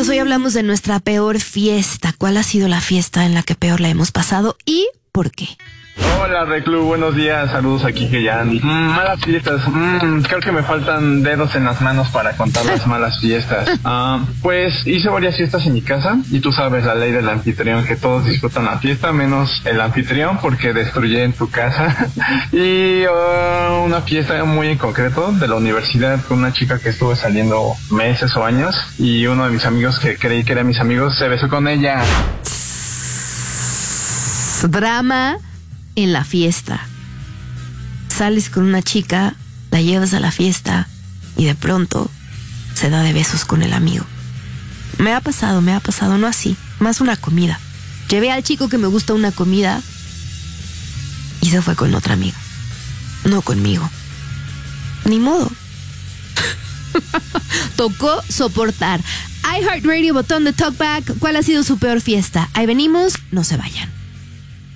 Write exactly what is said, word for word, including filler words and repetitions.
Amigos, hoy hablamos de nuestra peor fiesta. ¿Cuál ha sido la fiesta en la que peor la hemos pasado y por qué? Hola Reclu, buenos días, saludos aquí que ya Andy. Mm, malas fiestas, mm, creo que me faltan dedos en las manos para contar las malas fiestas. Uh, pues hice varias fiestas en mi casa y tú sabes la ley del anfitrión, que todos disfrutan la fiesta menos el anfitrión porque destruye en tu casa. Y uh, una fiesta muy en concreto de la universidad con una chica que estuve saliendo meses o años y uno de mis amigos que creí que eran mis amigos se besó con ella. Drama en la fiesta. Sales con una chica, la llevas a la fiesta y de pronto se da de besos con el amigo. Me ha pasado, me ha pasado, no así, más una comida. Llevé al chico que me gusta una comida y se fue con otra amiga. No conmigo. Ni modo. Tocó soportar. iHeartRadio, botón de talkback. ¿Cuál ha sido su peor fiesta? Ahí venimos, no se vayan.